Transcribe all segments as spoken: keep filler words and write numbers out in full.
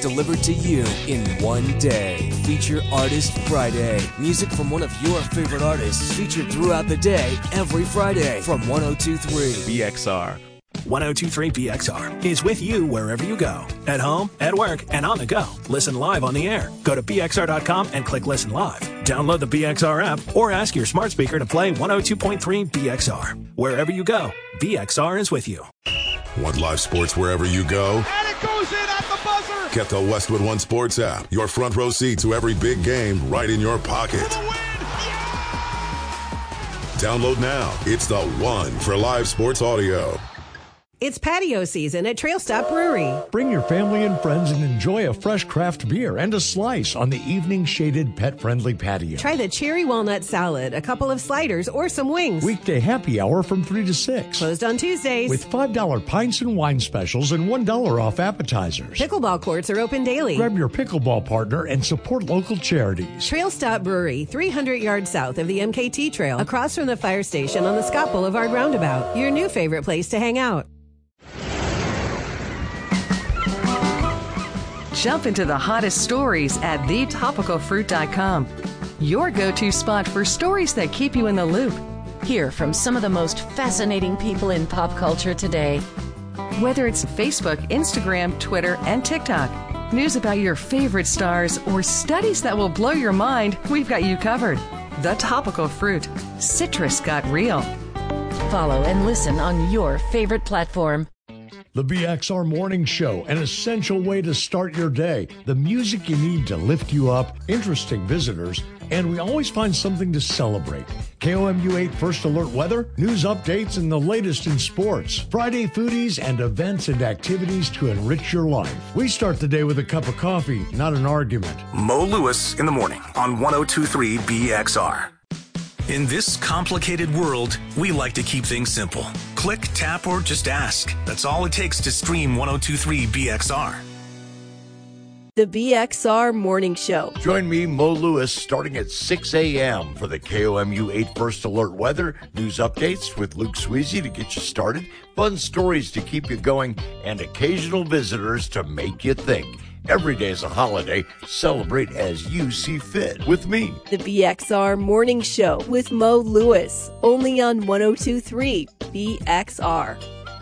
delivered to you in one day. Feature Artist Friday. Music from one of your favorite artists featured throughout the day, every Friday from one oh two three B X R. one oh two three B X R is with you wherever you go. At home, at work, and on the go. Listen live on the air. Go to B X R dot com and click Listen Live. Download the B X R app or ask your smart speaker to play one oh two point three B X R. Wherever you go, B X R is with you. Want live sports wherever you go? And it goes in at the buzzer! Get the Westwood One Sports app. Your front row seat to every big game right in your pocket. For the win! Yeah! Download now. It's the one for live sports audio. It's patio season at Trail Stop Brewery. Bring your family and friends and enjoy a fresh craft beer and a slice on the evening shaded pet-friendly patio. Try the cherry walnut salad, a couple of sliders, or some wings. Weekday happy hour from three to six. Closed on Tuesdays. With five dollar pints and wine specials and one dollar off appetizers. Pickleball courts are open daily. Grab your pickleball partner and support local charities. Trail Stop Brewery, three hundred yards south of the M K T Trail, across from the fire station on the Scott Boulevard roundabout. Your new favorite place to hang out. Jump into the hottest stories at the topical fruit dot com. Your go-to spot for stories that keep you in the loop. Hear from some of the most fascinating people in pop culture today. Whether it's Facebook, Instagram, Twitter, and TikTok, news about your favorite stars, or studies that will blow your mind, we've got you covered. The Topical Fruit. Citrus got real. Follow and listen on your favorite platform. The B X R Morning Show, an essential way to start your day. The music you need to lift you up, interesting visitors, and we always find something to celebrate. K O M U eight First Alert weather, news updates, and the latest in sports. Friday foodies and events and activities to enrich your life. We start the day with a cup of coffee, not an argument. Mo Lewis in the morning on one oh two three B X R. In this complicated world, we like to keep things simple. Click, tap, or just ask. That's all it takes to stream one oh two three B X R. The B X R Morning Show. Join me, Mo Lewis, starting at six a.m. for the K O M U eight First Alert weather, news updates with Luke Sweezy to get you started, fun stories to keep you going, and occasional visitors to make you think. Every day is a holiday. Celebrate as you see fit with me. The B X R Morning Show with Mo Lewis. Only on one oh two three B X R.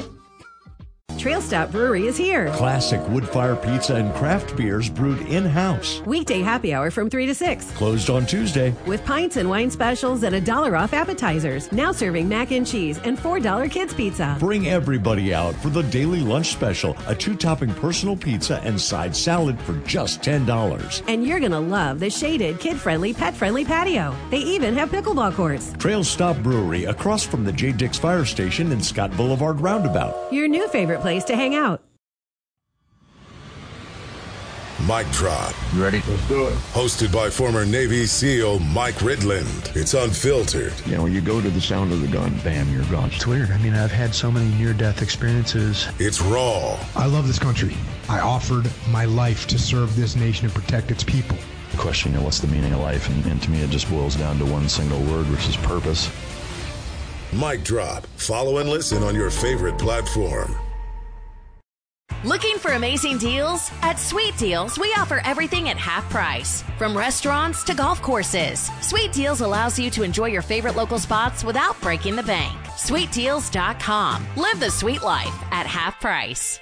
Trail Stop Brewery is here. Classic wood fire pizza and craft beers brewed in-house. Weekday happy hour from three to six. Closed on Tuesday. With pints and wine specials and a dollar off appetizers. Now serving mac and cheese and four dollar kids pizza. Bring everybody out for the daily lunch special, a two-topping personal pizza and side salad for just ten dollars. And you're going to love the shaded, kid-friendly, pet-friendly patio. They even have pickleball courts. Trail Stop Brewery, across from the J. Dix Fire Station and Scott Boulevard roundabout. Your new favorite place to hang out. Mic Drop. You ready? Let's do it. Hosted by former Navy SEAL Mike Ridland. It's unfiltered. You know, when you go to the sound of the gun, bam, you're gone. It's weird. I mean, I've had so many near-death experiences. It's raw. I love this country. I offered my life to serve this nation and protect its people. The question, you know, what's the meaning of life? And, and to me, it just boils down to one single word, which is purpose. Mic Drop. Follow and listen on your favorite platform. Looking for amazing deals? At Sweet Deals, we offer everything at half price. From restaurants to golf courses, Sweet Deals allows you to enjoy your favorite local spots without breaking the bank. sweet deals dot com. Live the sweet life at half price.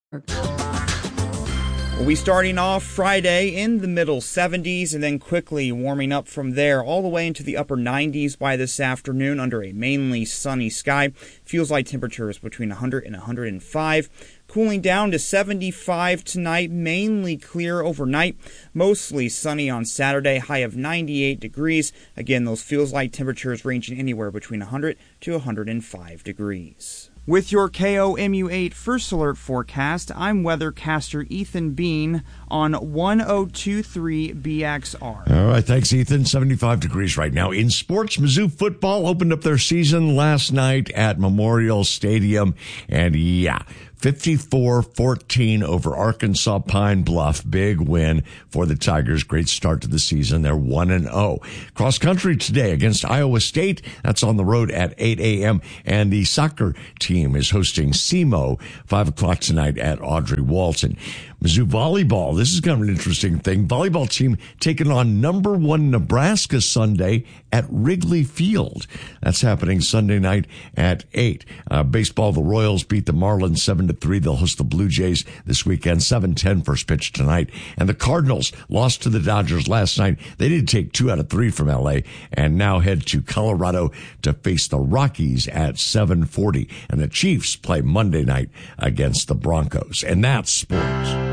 We'll be starting off Friday in the middle seventies and then quickly warming up from there all the way into the upper nineties by this afternoon under a mainly sunny sky. Feels like temperatures between one hundred and one hundred five. Cooling down to seventy-five tonight, mainly clear overnight. Mostly sunny on Saturday, high of ninety-eight degrees. Again, those feels like temperatures ranging anywhere between one hundred to one hundred five degrees. With your K O M U eight First Alert forecast, I'm weathercaster Ethan Bean on one oh two three B X R. All right, thanks, Ethan. seventy-five degrees right now. In sports, Mizzou football opened up their season last night at Memorial Stadium, and yeah, fifty-four fourteen over Arkansas Pine Bluff. Big win for the Tigers. Great start to the season. They're one and oh. Cross country today against Iowa State. That's on the road at eight a.m. And the soccer team is hosting S E M O five o'clock tonight at Audrey Walton. Mizzou volleyball. This is kind of an interesting thing. Volleyball team taking on number one Nebraska Sunday at Wrigley Field. That's happening Sunday night at eight. Uh, baseball, the Royals beat the Marlins seven to three. They'll host the Blue Jays this weekend, seven ten first pitch tonight. And the Cardinals lost to the Dodgers last night. They did take two out of three from L A and now head to Colorado to face the Rockies at seven forty. And the Chiefs play Monday night against the Broncos. And that's sports.